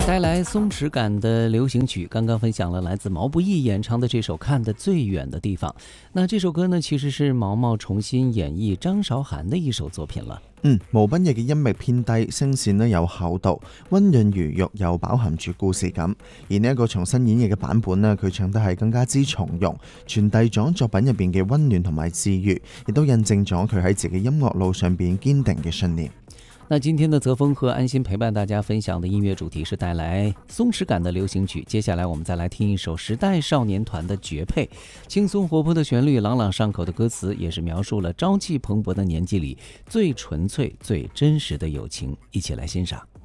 带来松弛感的流行曲，刚刚分享了来自毛不易演唱的这首《看得最远的地方》。那这首歌呢，其實是毛毛重新演繹張韶涵的一首作品了。 毛不易嘅音域偏低，聲線呢有厚度，溫潤如玉，又飽含住故事感。而呢一個重新演繹嘅版本呢，佢唱得係更加之從容，傳遞咗作品入邊嘅溫暖同埋治愈，亦都印證咗佢喺自己音樂路上邊堅定嘅信念。 那今天的泽峰和安心陪伴大家分享的音乐主题是带来松弛感的流行曲，接下来我们再来听一首时代少年团的绝配，轻松活泼的旋律，朗朗上口的歌词，也是描述了朝气蓬勃的年纪里最纯粹最真实的友情，一起来欣赏。